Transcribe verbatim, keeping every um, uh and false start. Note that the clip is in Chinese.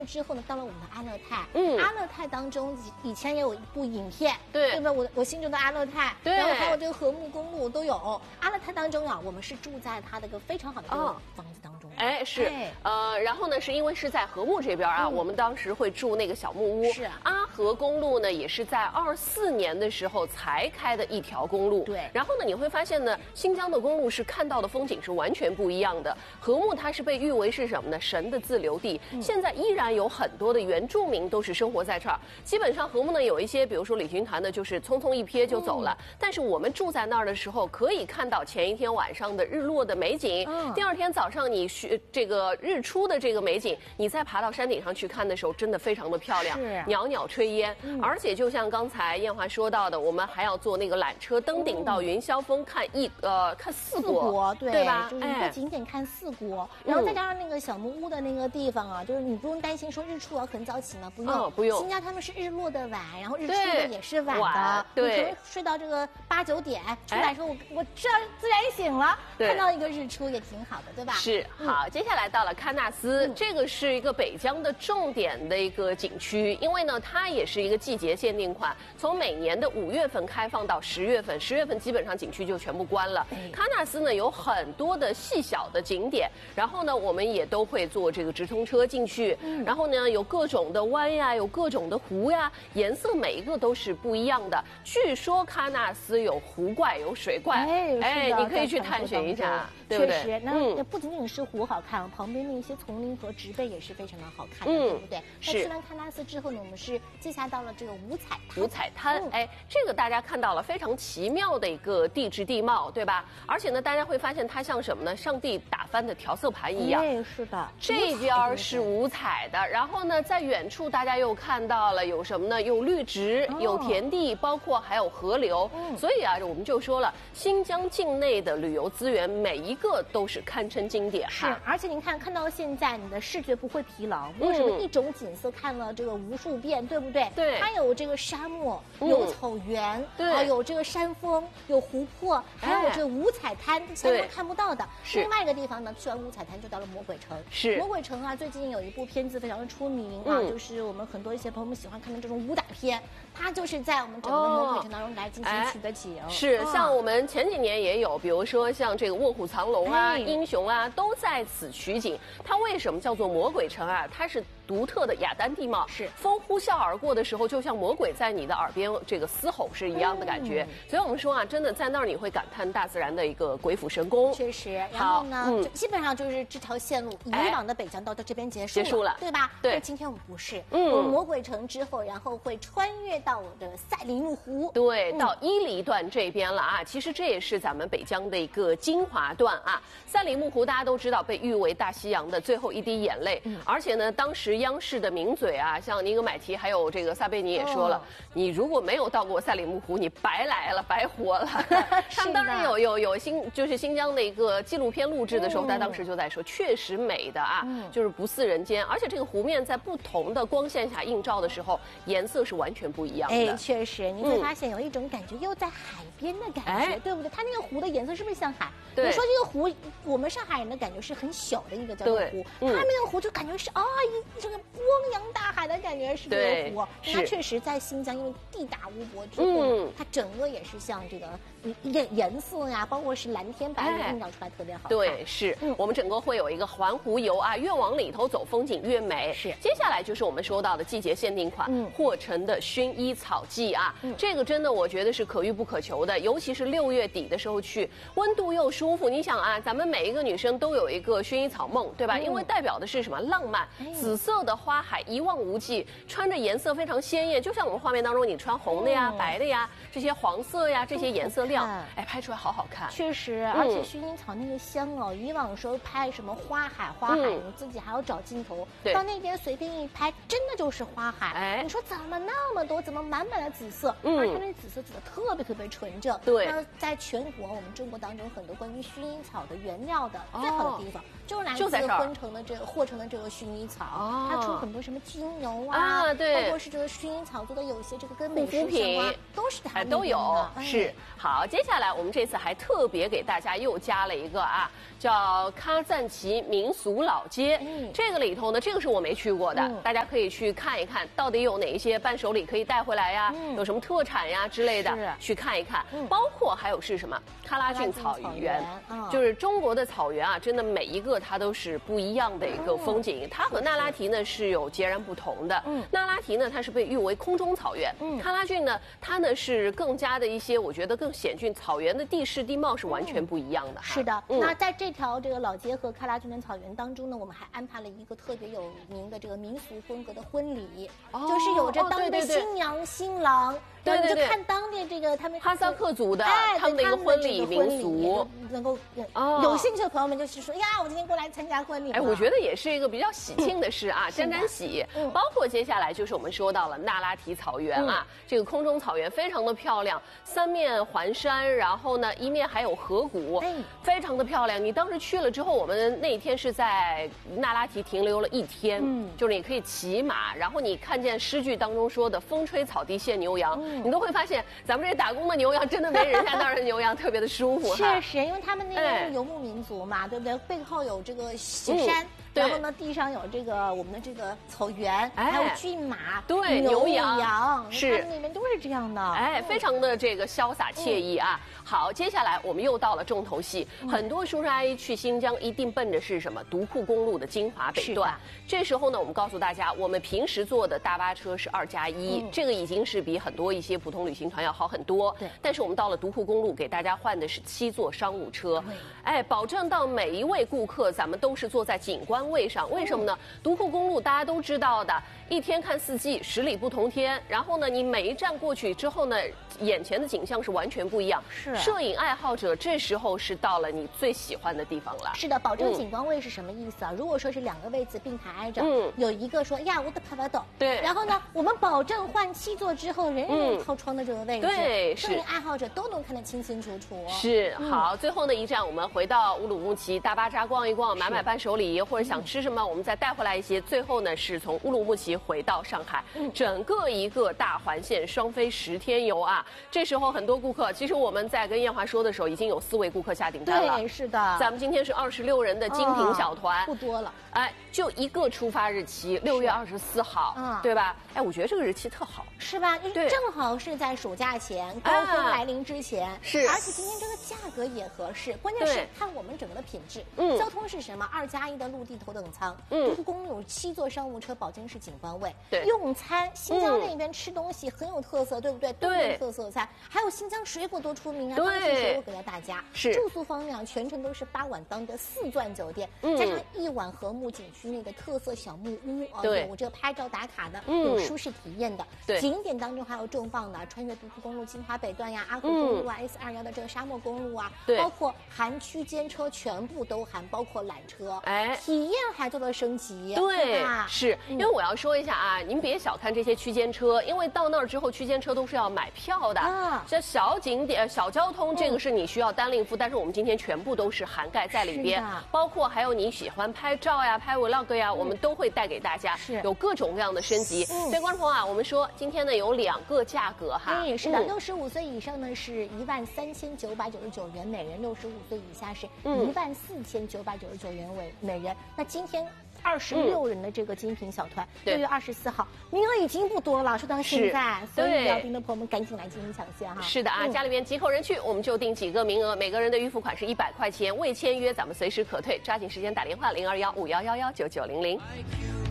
之后呢，到了我们的阿勒泰， 嗯， 阿勒泰当中以前也有一部影片， 对， 对不对？我我心中的阿勒泰， 对， 然后还有这个和睦公路都有。阿勒泰当中啊，我们是住在它的一个非常好的一个房子当中。哦、 哎，是，哎、呃，然后呢，是因为是在和睦这边啊，嗯、我们当时会住那个小木屋。 是、啊， 阿和公路呢，也是在二四年的时候才开的一条公路。 对， 然后呢，你会发现呢，新疆的公路是看到的风景是完全不一样的。和睦它是被誉为是什么呢？神的自留地，嗯、现在依然有很多的原住民都是生活在这儿。基本上和睦呢有一些，比如说旅行团的，就是匆匆一瞥就走了。嗯、但是我们住在那儿的时候，可以看到前一天晚上的日落的美景，嗯、第二天早上你学这个日出的这个美景，你再爬到山顶上去看的时候，真的非常的漂亮， 是袅袅炊烟。嗯、而且就像刚才燕华说到的，我们还要坐那个缆车登顶到云霄峰看一呃看四国， 四国对对吧？ 就是一个景点看四国，哎、然后再加上那个小木屋的那个地方啊，就是你不用担心说日出要很早起嘛，不用、 哦、不用。 新疆他们是日落的晚，然后日出的也是晚的， 对， 你可能睡到这个八九点出来之后，我我这自然醒了，看到一个日出也挺好的，对吧？ 是好，嗯、接下来到了喀纳斯，嗯、这个是一个北疆的重点的一个景区，因为呢，它也是一个季节限定款，从每年的五月份开放到十月份，十月份基本上景区就全部关了。嗯、喀纳斯呢有很多的细小的景点，然后呢，我们也都会坐这个直通车进去，嗯、然后呢，有各种的湾呀，有各种的湖呀，颜色每一个都是不一样的。据说喀纳斯有湖怪，有水怪， 哎， 哎你可以去探寻一下，对不对？ 确实，那、嗯、不仅仅是湖好看，旁边的一些丛林和植被也是非常的好看的，嗯、对不对？ 是。 那去完喀纳斯之后呢，我们是接下到了这个五彩五彩滩，嗯、哎，这个大家看到了非常奇妙的一个地质地貌，对吧？而且呢，大家会发现它像什么呢？上帝打翻的调色盘一样。 哎，是的。 这边是五彩的，然后呢，在远处大家又看到了有什么呢？有绿植，哦、有田地，包括还有河流。嗯、所以啊，我们就说了，新疆境内的旅游资源每一个都是堪称经典。 是，而且您看，看到现在你的视觉不会疲劳，为什么一种景色看了这个无数遍，对不对？ 对。 它有这个沙漠，有草原， 对、 啊，有这个山峰，有湖泊，还有这个五彩滩，前面看不到的。另外一个地方呢，去完五彩滩就到了魔鬼城。 是。 魔鬼城啊，最近有一部片子非常的出名啊，嗯、就是我们很多一些朋友们喜欢看的这种武打片，它就是在我们整个魔鬼城当中来进行取得景。 哦哎、是，哦、像我们前几年也有，比如说像这个《卧虎藏龙》啊，哎、英雄啊，都在此取景。它为什么叫做魔鬼城啊？它是独特的雅丹地貌， 是风呼啸而过的时候，就像魔鬼在你的耳边这个嘶吼是一样的感觉。嗯、所以我们说啊，真的在那儿你会感叹大自然的一个鬼斧神工。 确实，然后呢，嗯、基本上就是这条线路，以往的北疆到到这边结束了， 结束了， 对吧？ 对。 但今天我们不是， 嗯， 我们魔鬼城之后，然后会穿越到我的赛里木湖， 对，嗯、到伊犁段这边了啊。其实这也是咱们北疆的一个精华段啊。赛里木湖大家都知道，被誉为大西洋的最后一滴眼泪，嗯、而且呢，当时央视的名嘴啊，像尼格买提还有这个撒贝尼也说了，哦、你如果没有到过赛里木湖，你白来了，白活了。他们当然有有有新就是新疆的一个纪录片录制的时候，他、嗯、当时就在说，确实美的啊，嗯、就是不似人间，而且这个湖面在不同的光线下映照的时候，颜色是完全不一样的。 哎，确实，你会发现有一种感觉，又在海边的感觉，嗯、对不对？它那个湖的颜色是不是像海？ 对。 你说这个湖，我们上海人的感觉是很小的一个叫做湖，他们那个湖就感觉是啊，一这个汪洋大海的感觉是这个湖。它确实在新疆，因为地大物博之后，嗯、它整个也是像这个颜颜色呀，包括是蓝天白云映照出来特别好看。 对，是、嗯、我们整个会有一个环湖游啊，越往里头走风景越美。 是， 接下来就是我们说到的季节限定款，嗯、霍城的薰衣草季啊，嗯、这个真的我觉得是可遇不可求的，尤其是六月底的时候去，温度又舒服。你想啊，咱们每一个女生都有一个薰衣草梦，对吧？嗯、因为代表的是什么？浪漫，哎、紫色的花海一望无际，穿着颜色非常鲜艳，就像我们画面当中你穿红的呀、嗯、白的呀，这些黄色呀，这些颜色亮，哎，拍出来好好看。 确实，而且薰衣草那个香哦，以往说拍什么花海，花海、嗯、你自己还要找镜头，到那边随便一拍，真的就是花海。哎，你说怎么那么多，怎么满满的紫色？嗯，而它那紫色紫的特别特别纯正。 对， 那在全国我们中国当中，很多关于薰衣草的原料的最好的地方，哦、就是来自昆城的这个霍城的这个薰衣草，哦、它出很多什么精油啊， 啊对包括是这个薰衣草做的有些这个根本护肤品都是他们都有。 哎、 是好，接下来我们这次还特别给大家又加了一个啊，叫喀赞其民俗老街。嗯，这个里头呢，这个是我没去过的，嗯、大家可以去看一看，到底有哪一些伴手礼可以带回来呀？嗯、有什么特产呀之类的，去看一看。嗯、包括还有是什么喀拉峻草原，嗯、就是中国的草原啊，真的每一个它都是不一样的一个风景。嗯、它和那拉提呢是有截然不同的。嗯，那拉提呢，它是被誉为空中草原。嗯，喀拉峻呢，它呢是更加的一些，我觉得更险峻，草原的地势地貌是完全不一样的。 嗯、是的，嗯、那在这条这个老街和喀拉峻的草原当中呢，我们还安排了一个特别有名的这个民俗风格的婚礼，哦、就是有着当地的新娘新郎。 对对对， 你就看当地这个他们哈萨克族的、 哎、 他们的一个婚礼民俗， 能够哦，有兴趣的朋友们就是说呀，我今天过来参加婚礼。 哎，我觉得也是一个比较喜庆的事啊，沾沾喜。嗯、包括接下来就是我们说到了那拉提草原啊，嗯、这个空中草原非常的漂亮，三面环山，然后呢一面还有河谷，哎、非常的漂亮。你当时去了之后，我们那一天是在那拉提停留了一天，嗯，就是你可以骑马，然后你看见诗句当中说的风吹草低见牛羊。嗯你都会发现，咱们这打工的牛羊真的没人家那儿的牛羊特别的舒服哈。 是是，因为他们那边是游牧民族嘛，哎、对不对？背后有这个雪山。嗯然后呢，地上有这个我们的这个草原，哎、还有骏马， 对， 牛羊， 羊是他们那边都是这样的， 哎，非常的这个潇洒惬意啊。嗯、好，接下来我们又到了重头戏，嗯、很多叔叔阿姨去新疆一定奔着是什么？独库公路的金华北段。这时候呢，我们告诉大家，我们平时坐的大巴车是二加一，这个已经是比很多一些普通旅行团要好很多。对，但是我们到了独库公路，给大家换的是七座商务车，哎，保证到每一位顾客，咱们都是坐在景观位上。为什么呢？独库公路大家都知道的，一天看四季，十里不同天。然后呢，你每一站过去之后呢，眼前的景象是完全不一样。 是， 摄影爱好者这时候是到了你最喜欢的地方了。 是的，保证景观位是什么意思啊？嗯、如果说是两个位子并排挨着，嗯，有一个说呀，我的爬爬斗， 对， 然后呢，我们保证换七座之后，人人有靠窗的这个位置， 嗯、对， 摄影爱好者都能看得清清楚楚。 是，好，嗯、最后呢一站，我们回到乌鲁木齐大巴扎逛一逛，买买伴手礼，或者想吃什么，我们再带回来一些。最后呢，是从乌鲁木齐回到上海，嗯、整个一个大环线双飞十天游啊。这时候很多顾客，其实我们在跟艳华说的时候，已经有四位顾客下订单了。 对，是的。 咱们今天是二十六人的精品小团， 哦、不多了。 哎，就一个出发日期，六月二十四号，嗯，对吧？哎，我觉得这个日期特好， 是吧？对，正好是在暑假前，高峰来临之前，啊、 是。 而且今天这个价格也合适，关键是看我们整个的品质。嗯，交通是什么？二加一的陆地头等舱，嗯，独库公路有七座商务车，保证是景观位。 对， 用餐，新疆那边吃东西很有特色，对不对？ 对， 特色菜，还有新疆水果多出名啊， 当季水果给到大家。 是。 住宿方面啊，全程都是八晚当的四钻酒店，嗯、加上一晚和睦景区内的特色小木屋啊， 对， 有这个拍照打卡的， 嗯、 有舒适体验的。 对， 景点当中还有重磅的，穿越独库公路金华北段呀、阿克公路啊、嗯、S 二幺的这个沙漠公路啊， 对， 包括含区间车全部都含，包括缆车， 哎， 体验还做了升级。 对， 对是因为我要说一下啊，您别小看这些区间车，因为到那儿之后，区间车都是要买票的啊。这小景点、小交通，这个是你需要单另付，嗯、但是我们今天全部都是涵盖在里边，包括还有你喜欢拍照呀、拍 vlog 呀，嗯、我们都会带给大家， 是有各种各样的升级。嗯、所以观众朋友啊，我们说今天呢有两个价格哈， 哎，是的，六十五岁以上呢是一万三千九百九十九元每人，六十五岁以下是一万四千九百九十九元为每人。那今天二十六人的这个精品小团，六、嗯、月二十四号，名额已经不多了，说到现在，所以要订的朋友们赶紧来进行抢先哈。 是的啊，嗯、家里边几口人去，我们就订几个名额，每个人的预付款是一百块钱，未签约咱们随时可退，抓紧时间打电话零二幺五幺幺幺九九零零。